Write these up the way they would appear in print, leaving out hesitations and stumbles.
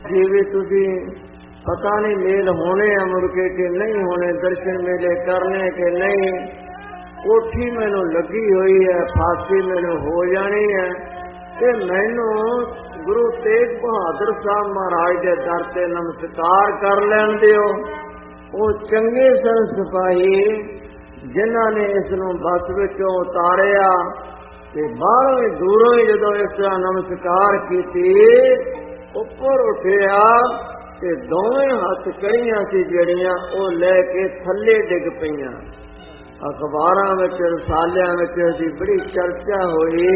जी भी तुसी पता नहीं मेल होने मुड़ के नहीं होने, दर्शन मेले करने के नहीं। कोठी मैनू लगी हुई है, फांसी मैनू हो जानी है। ते मैनू गुरु तेग बहादुर साहब महाराज के दर ते नमस्कार कर लैन दिओ। वो चंगे सन सिपाही जिन्हां ने इसनूं बस विचों उतारिया ते बाहरों ही दूरों ही जदों इस तरह नमस्कार कीती, उपर उठिया ते दोवें हथ कड़ियां सी जड़ियां ओ लैके थल्ले डिग पईयां। अखबारां विच रसालियां विच दी बड़ी चर्चा होई।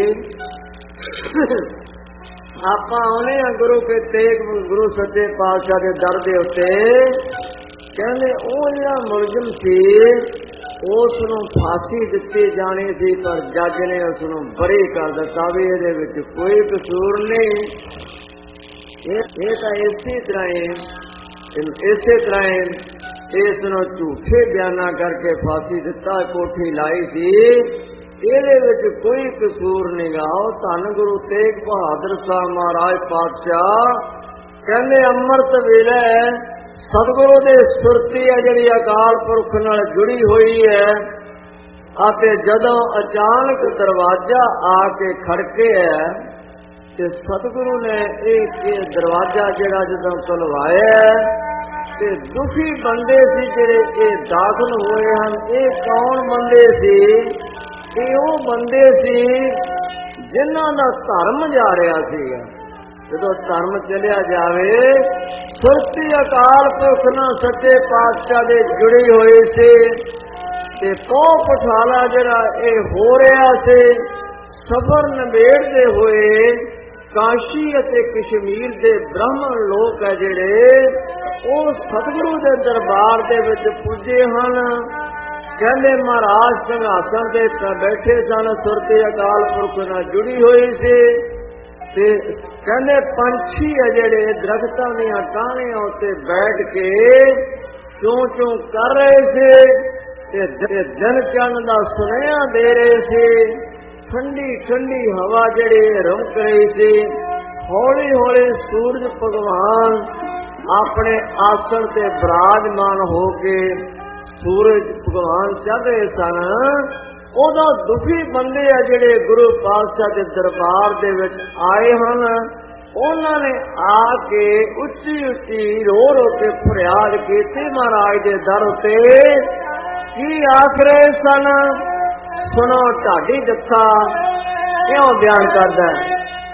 आपां आउणे आ गुरु के तेग गुरु सच्चे पातशाह दे दर दे उत्ते, कहंदे ओ जिहड़ा मुलजम सी उस नूं फांसी दित्ती जानी सी, पर जज ने उस नूं बरी कर दित्ता भी इहदे विच कोई कसूर नहीं। ये तो इसी तरह इस झूठे बयाना करके फांसी दिता, कोठी लाई सी, ਇਹਦੇ ਵਿੱਚ कोई कसूर नहीं गाओ। धन गुरु तेग बहादुर साहब महाराज पातशाह कहने अमृत वेले सतगुरु दे सुरती है जिहड़ी अकाल पुरख नाल जुड़ी हुई है, आते जदों अचानक दरवाजा आके खड़के है ते सतगुरु ने एक दरवाजा जिहड़ा जदों खुलवाया ते दुखी बंदे सी जिहड़े ये दाखल होए हन। ये कौन बंदे सी? ये वो बंदे सी जिन्हां दा धर्म जा रहा सीगा। जदों धर्म चलिया जावे, सुरती अकाल पुरख नाल सच्चे पातशाह दे जुड़ी हुई सी ते पौं पठाला जिहड़ा ये हो रहा सी, सबर नबेड़दे होए काशी अते कश्मीर के ब्राह्मण लोग है जिहड़े वो सतगुरु के दरबार दे विच पुजे हन। कहंदे महाराज सिंघासन ते बैठे सन, सुरती अकाल पुरख नाल जुड़ी हुई सी ते कहंदे पंछी है जिहड़े दरख्तां दीयां टाहणियां उत्ते बैठ के चूं चूं कर रहे थे ते दिन चढ़न दा सुनेहा दे रहे थे। ठंडी ठंडी हवा जिहड़ी रुक रही थी। हौली हौली सूरज भगवान अपने आसन ते विराजमान हो के सूरज भगवान चढ़ रहे सन। उदों दुखी बंदे आ जिहड़े गुरु पातशाह के दरबार दे विच आए हन, उन्हां ने आके उच्ची उच्ची रो रो के फरियाद कीती महाराज दे दर उत्ते। की आख रहे सन? सुनो ढाडी जत्था क्यों बयान करदा है।